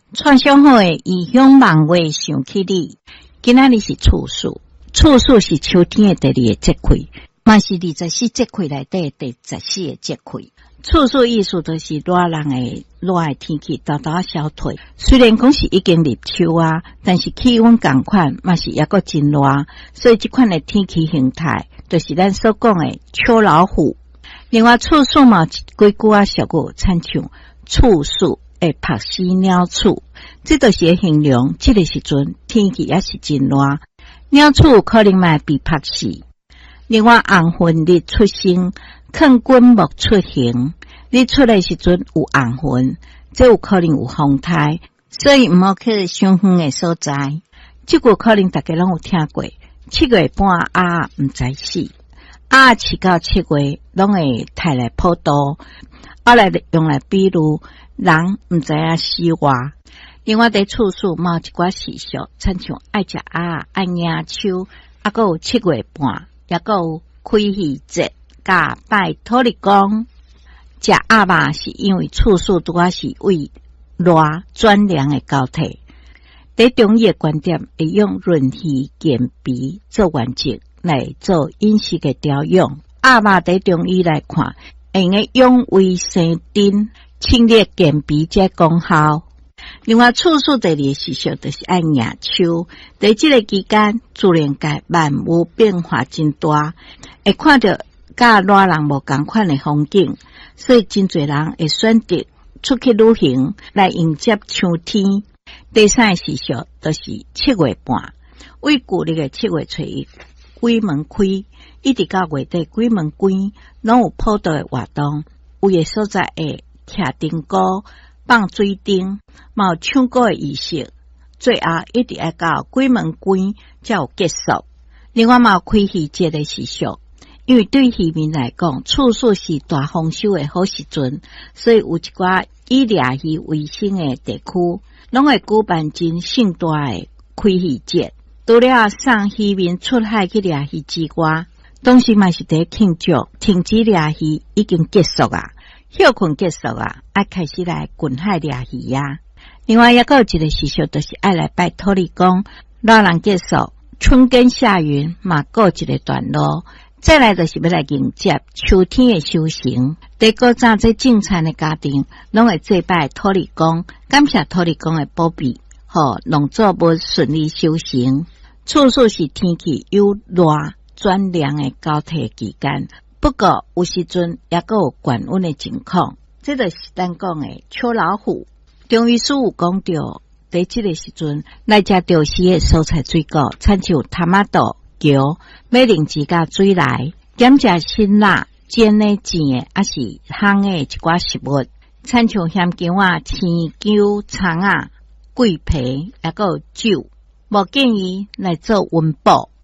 创伤后的异乡梦话想起你，今仔日是处暑，处暑是秋天的第二个节气，嘛是24节气内底第14个节气。处暑意思就是热人的热的天气大大消退。虽然讲是已经入秋啊，但是气温同款，嘛是抑阁真热，所以这款的天气形态，就是咱所讲的秋老虎。另外，处暑嘛几句啊俗语参像处暑会拍死鸟鼠，这就是会形容这个时阵天气也是真热，鸟鼠可能嘛被拍死。另外，红云日出生，坑滚木出行，日出的时阵有红云，这有可能有风台，所以唔好去伤远的所在。这句可能大家拢有听过，7月半鸭唔知死，鸭饲到7月拢会抬来普渡，来用来比喻人唔知影死活。另外，在处暑嘛有一寡习俗，亲像爱食鸭、爱野秋，还有7月半，也有开戏节、甲拜土地公。食鸭肉是因为处暑拄啊是为热转凉的交替。在中医的观点，会用润肺健脾做原则来做饮食的调养。鸭肉在中医来看，会用养胃生津、清热健脾这功效。另外，处暑第二个习俗就是爱野秋，在这个期间，自然界万物变化真大，会看到甲热人无同款的风景，所以真侪人会选择出去旅行来迎接秋天。第三个习俗就是7月半，为旧历的7月初1，鬼门开，一直到月底鬼门关，拢有普渡的活动，有的所在会徛灯鼓、放水灯，嘛有唱歌的仪式，最后一直要到鬼门关才有结束。另外嘛有开戏节的习俗，因为对渔民来讲，处暑是大丰收的好时阵，所以有一寡以掠鱼为生的地区，拢会举办真盛大的开戏节。除了送渔民出海去掠鱼之外，同时嘛是在庆祝停止掠鱼已经结束啊，休困结束啊，爱开始来近海掠鱼啊。另外，也有一个习俗，就是爱来拜土地公。热人结束，春耕夏耘嘛，过一个段落。再来就是要来迎接秋天的收成。在古早这种产的家庭，拢会祭拜土地公，感谢土地公的保庇，农作物顺利收成。处暑是天气由热转凉的交替期间，不过有时阵也有降温的情况，这就是咱讲的秋老虎。中医师有讲到，在这个时阵来吃潮湿的蔬菜水果，亲像塔马豆、姜、马铃薯甲水来，减食辛辣、煎的、煎的，还是烘的一寡食物，亲像香姜啊、青椒、葱啊、桂皮，也有酒。无建议来做温补。